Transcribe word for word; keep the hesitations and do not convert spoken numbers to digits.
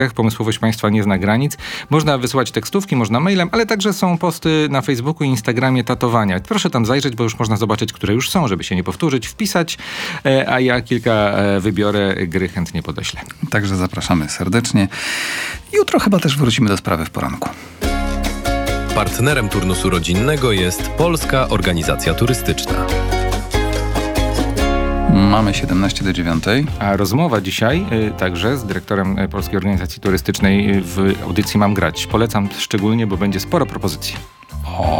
Pomysłowość państwa nie zna granic. Można wysyłać tekstówki, można mailem, ale także są posty na Facebooku i Instagramie tatowania. Proszę tam zajrzeć, bo już można zobaczyć, które już są, żeby się nie powtórzyć, wpisać, a ja kilka wybiorę, gry chętnie podeślę. Także zapraszamy serdecznie. Jutro chyba też wrócimy do sprawy w poranku. Partnerem turnusu rodzinnego jest Polska Organizacja Turystyczna. Mamy siedemnaście do dziewiątej. A rozmowa dzisiaj y, także z dyrektorem Polskiej Organizacji Turystycznej w audycji Mam Grać. Polecam szczególnie, bo będzie sporo propozycji.